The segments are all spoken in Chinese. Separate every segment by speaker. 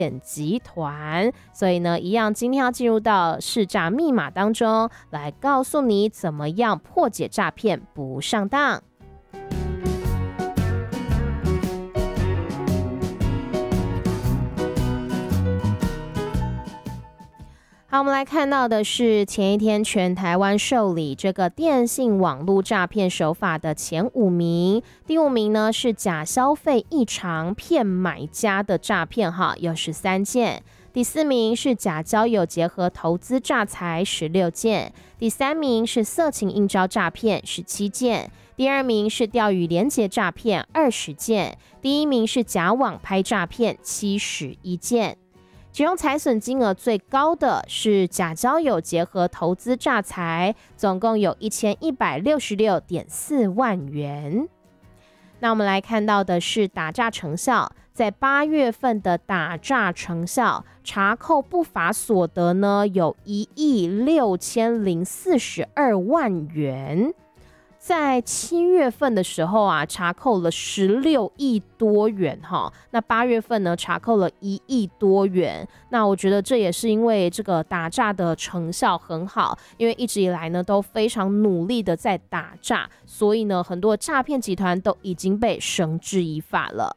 Speaker 1: 集团。所以呢，一样今天要进入到识诈密码当中，来告诉你怎么样破解诈骗不上当。好，我们来看到的是前一天全台湾受理这个电信网络诈骗手法的前5名，第5名呢是假消费异常骗买家的诈骗有13件，第4名是假交友结合投资诈财16件，第3名是色情应招诈骗17件，第2名是钓鱼连结诈骗20件，第1名是假网拍诈骗71件。其中财损金额最高的是假交友结合投资诈财，总共有1166.4万元。那我们来看到的是打诈成效，在8月份的打诈成效查扣不法所得呢，有16042万元。在7月份的时候查扣了16亿多元那8月份呢查扣了1亿多元。那我觉得这也是因为这个打诈的成效很好，因为一直以来呢都非常努力的在打诈，所以呢很多诈骗集团都已经被绳之以法了。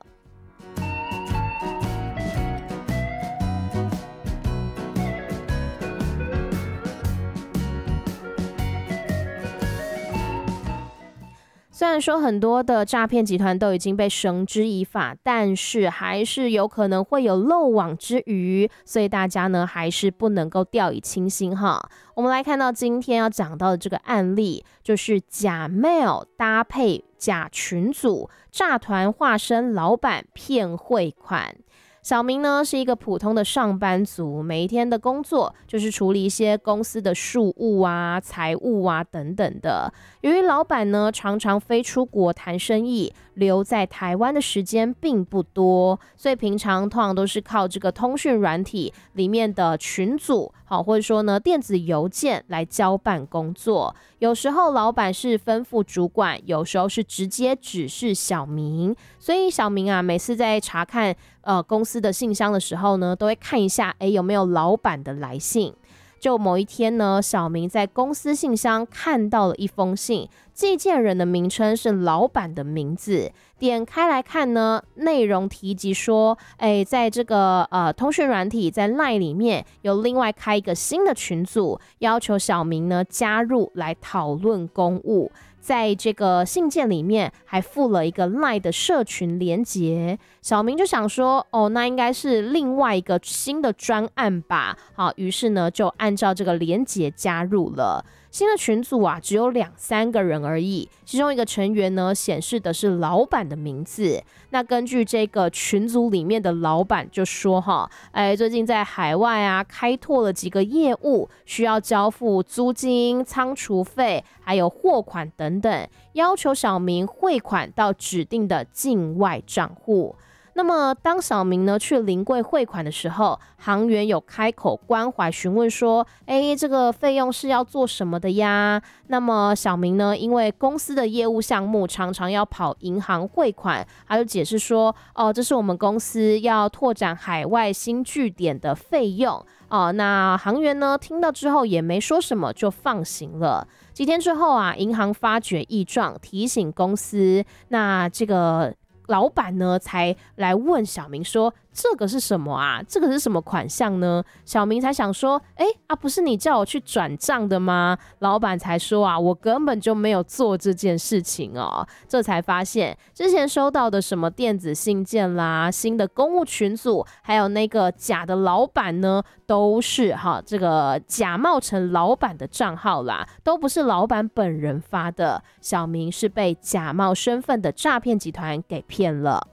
Speaker 1: 虽然说很多的诈骗集团都已经被绳之以法，但是还是有可能会有漏网之鱼，所以大家呢还是不能够掉以轻心我们来看到今天要讲到的这个案例，就是假 mail 搭配假群组，诈团化身老板骗汇款。小明呢是一个普通的上班族，每一天的工作就是处理一些公司的事务财务等等的。由于老板呢常常飞出国谈生意，留在台湾的时间并不多，所以平常通常都是靠这个通讯软体里面的群组或者说呢电子邮件来交办工作。有时候老板是吩咐主管，有时候是直接指示小明，所以小明每次在查看公司的信箱的时候呢，都会看一下有没有老板的来信。就某一天呢，小明在公司信箱看到了一封信，寄件人的名称是老板的名字，点开来看呢，内容提及说在这个通讯软体在 LINE 里面有另外开一个新的群组，要求小明呢加入来讨论公务。在这个信件里面还附了一个 LINE 的社群连结，小明就想说那应该是另外一个新的专案吧，于是呢就按照这个连结加入了。新的群组只有2-3个人而已，其中一个成员呢显示的是老板的名字。那根据这个群组里面的老板就说最近在海外开拓了几个业务，需要交付租金、仓储费还有货款等等，要求小明汇款到指定的境外账户。那么当小明呢去临柜汇款的时候，行员有开口关怀询问说这个费用是要做什么的呀？那么小明呢因为公司的业务项目常常要跑银行汇款，他就解释说这是我们公司要拓展海外新据点的费用那行员呢听到之后也没说什么，就放行了。几天之后银行发觉异状，提醒公司，那这个老板呢才来问小明说这个是什么这个是什么款项呢？小明才想说不是你叫我去转账的吗？老板才说我根本就没有做这件事情这才发现之前收到的什么电子信件啦、新的公务群组，还有那个假的老板呢，都是这个假冒成老板的账号啦，都不是老板本人发的。小明是被假冒身份的诈骗集团给骗了。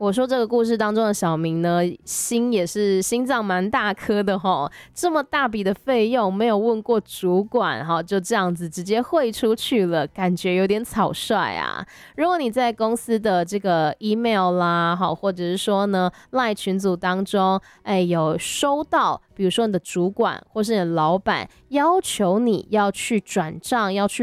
Speaker 1: 我说这个故事当中的小明呢，心也是心脏蛮大颗的齁，这么大笔的费用没有问过主管齁，就这样子直接汇出去了，感觉有点草率啊。如果你在公司的这个 email 啦，好，或者是说呢 LINE 群组当中，有收到，比如说你的主管或是你的老板要求你要去转账，要去